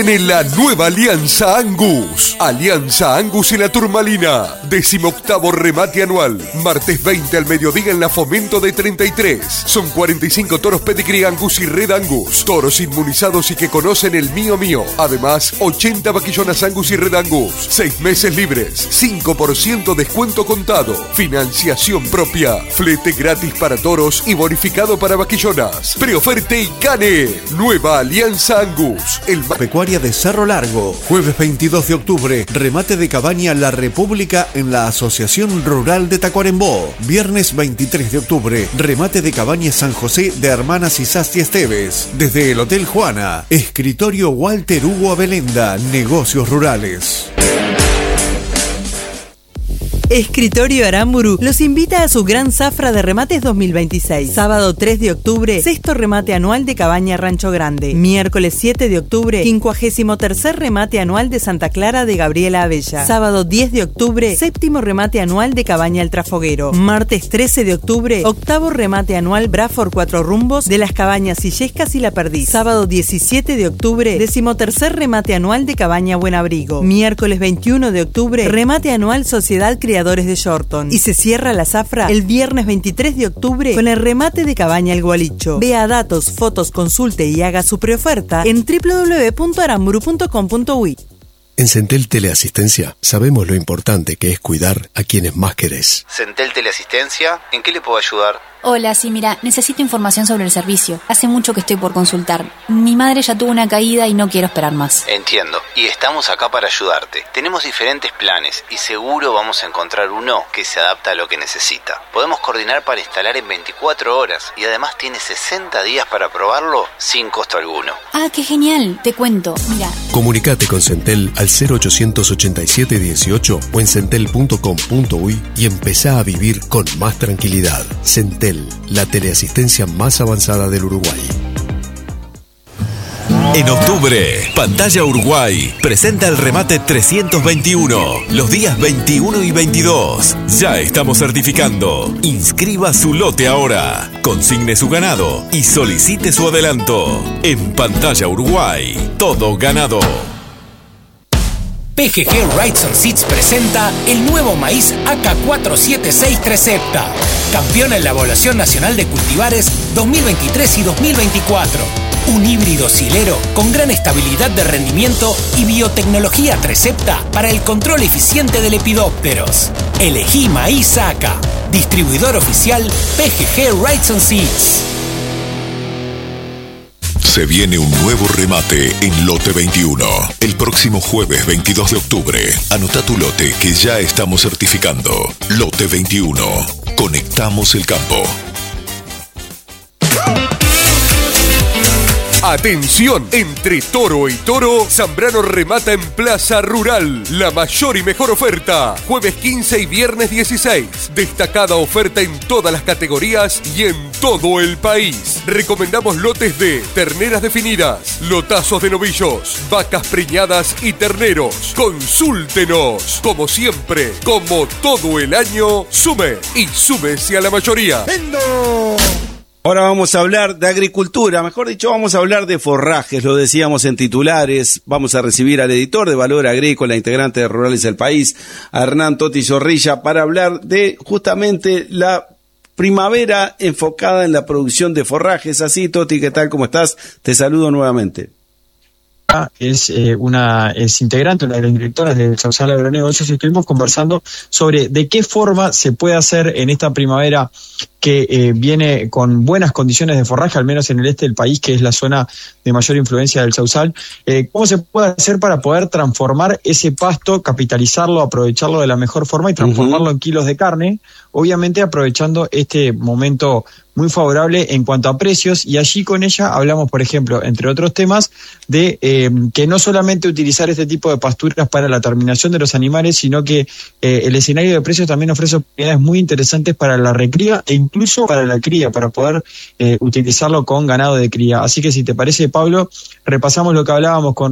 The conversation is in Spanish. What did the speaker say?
En la nueva Alianza Angus. Alianza Angus en la Turmalina. 18º remate anual. Martes 20 al mediodía en la Fomento de 33. Son 45 toros Pedigree Angus y Red Angus. Toros inmunizados y que conocen el mío mío. Además, 80 vaquillonas Angus y Red Angus. 6 meses libres. 5% descuento contado. Financiación propia. Flete gratis para toros y bonificado para vaquillonas. Preoferte y Cane. Nueva Alianza Angus. El Pecuaria de Cerro Largo. Jueves 22 de octubre, remate de cabaña La República en la Asociación Rural de Tacuarembó. Viernes 23 de octubre, remate de cabaña San José de Hermanas Isasti Esteves. Desde el Hotel Juana, escritorio Walter Hugo Abelenda, negocios rurales. Escritorio Aramburu los invita a su gran zafra de remates 2026. Sábado 3 de octubre, sexto remate anual de Cabaña Rancho Grande. Miércoles 7 de octubre, 53º remate anual de Santa Clara de Gabriela Abella. Sábado 10 de octubre, séptimo remate anual de Cabaña El Trafoguero. Martes 13 de octubre, octavo remate anual Braford Cuatro Rumbos de las Cabañas Illescas y La Perdiz. Sábado 17 de octubre, 13º remate anual de Cabaña Buenabrigo. Miércoles 21 de octubre, remate anual Sociedad Criadores de Shorton. Y se cierra la zafra el viernes 23 de octubre con el remate de Cabaña El Gualicho. Vea datos, fotos, consulte y haga su preoferta en www.aramburu.com.uy. En Centel Teleasistencia sabemos lo importante que es cuidar a quienes más querés. Centel Teleasistencia, ¿en qué le puedo ayudar? Hola, sí, mira, necesito información sobre el servicio. Hace mucho que estoy por consultar. Mi madre ya tuvo una caída y no quiero esperar más. Entiendo, y estamos acá para ayudarte. Tenemos diferentes planes y seguro vamos a encontrar uno que se adapta a lo que necesita. Podemos coordinar para instalar en 24 horas y además tiene 60 días para probarlo sin costo alguno. Ah, qué genial, te cuento, mira. Comunicate con Centel al 0887 18 o en centel.com.uy y empezá a vivir con más tranquilidad. Centel, la teleasistencia más avanzada del Uruguay. En octubre, Pantalla Uruguay presenta el remate 321, los días 21 y 22. Ya estamos certificando. Inscriba su lote ahora, consigne su ganado y solicite su adelanto. En Pantalla Uruguay, todo ganado. PGG Wrightson Seeds presenta el nuevo maíz AK476 Trecepta, campeón en la Evaluación Nacional de Cultivares 2023 y 2024. Un híbrido silero con gran estabilidad de rendimiento y biotecnología Trecepta para el control eficiente de lepidópteros. Elegí maíz AK. Distribuidor oficial PGG Wrightson Seeds. Se viene un nuevo remate en Lote 21. El próximo jueves 22 de octubre. Anota tu lote que ya estamos certificando. Lote 21. Conectamos el campo. Atención, entre toro y toro, Zambrano remata en Plaza Rural. La mayor y mejor oferta. Jueves 15 y viernes 16. Destacada oferta en todas las categorías y en todo el país. Recomendamos lotes de terneras definidas, lotazos de novillos, vacas preñadas y terneros. Consúltenos. Como siempre, como todo el año, sume y súmese a la mayoría. ¡Vendo! Ahora vamos a hablar de agricultura, mejor dicho, vamos a hablar de forrajes, lo decíamos en titulares. Vamos a recibir al editor de Valor Agrícola, integrante de Rurales del País, a Hernán Toti Zorrilla, para hablar de justamente la primavera enfocada en la producción de forrajes. Así, Toti, ¿qué tal? ¿Cómo estás? Te saludo nuevamente. Es integrante, una de las directoras del Sausal Agronegocios, y estuvimos conversando sobre de qué forma se puede hacer en esta primavera que viene con buenas condiciones de forraje, al menos en el este del país, que es la zona de mayor influencia del Sausal. ¿Cómo se puede hacer para poder transformar ese pasto, capitalizarlo, aprovecharlo de la mejor forma y transformarlo en kilos de carne? Obviamente aprovechando este momento muy favorable en cuanto a precios, y allí con ella hablamos, por ejemplo, entre otros temas, de que no solamente utilizar este tipo de pasturas para la terminación de los animales, sino que el escenario de precios también ofrece oportunidades muy interesantes para la recría e incluso para la cría, para poder utilizarlo con ganado de cría. Así que si te parece, Pablo, repasamos lo que hablábamos con